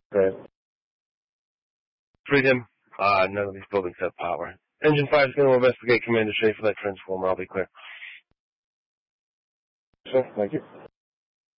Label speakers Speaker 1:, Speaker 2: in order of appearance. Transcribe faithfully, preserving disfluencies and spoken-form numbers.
Speaker 1: Right.
Speaker 2: Freed him. Uh, none of these buildings have power. Engine five is going to investigate Commander Shea for that transformer. I'll be clear.
Speaker 1: Sure, thank you.